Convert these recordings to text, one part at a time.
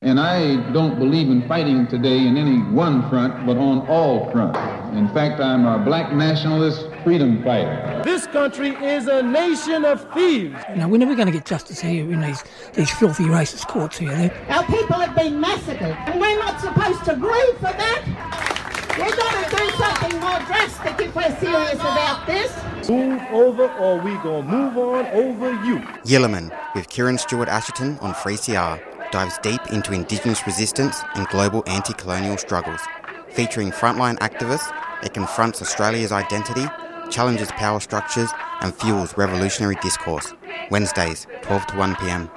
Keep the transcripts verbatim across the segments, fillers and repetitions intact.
And I don't believe in fighting today in any one front, but on all fronts. In fact, I'm a black nationalist freedom fighter. This country is a nation of thieves. You know, we're never going to get justice here in these, these filthy racist courts here. They're... Our people have been massacred, and we're not supposed to grieve for that. We've got to do something more drastic if we're serious about this. Move over or we gonna move on over you. Yilliman with Kieran Stewart Asherton on three C R dives deep into Indigenous resistance and global anti-colonial struggles. Featuring frontline activists, it confronts Australia's identity, challenges power structures and fuels revolutionary discourse. Wednesdays, twelve to one p.m.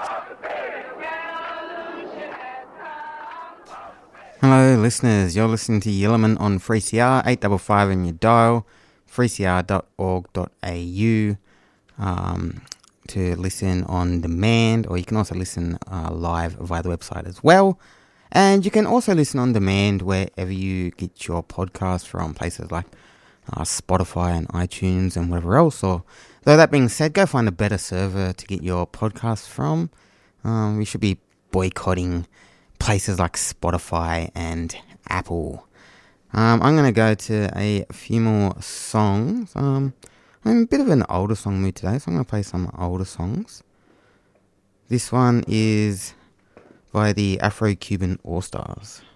Hello listeners, you're listening to Yilliman on three C R, eight five five in your dial, three c r dot org dot a u um, to listen on demand, or you can also listen uh, live via the website as well. And you can also listen on demand wherever you get your podcasts from, places like uh, Spotify and iTunes and whatever else. Or, though that being said, go find a better server to get your podcasts from. Um, we should be boycotting places like Spotify and Apple. Um, I'm going to go to a few more songs. Um, I'm in a bit of an older song mood today, so I'm going to play some older songs. This one is by the Afro-Cuban All-Stars.